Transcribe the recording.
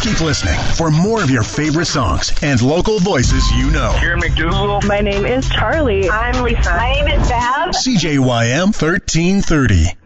Keep listening for more of your favorite songs and local voices you know. Here in McDougal. My name is Charlie. I'm Lisa. My name is Bev. CJYM 1330.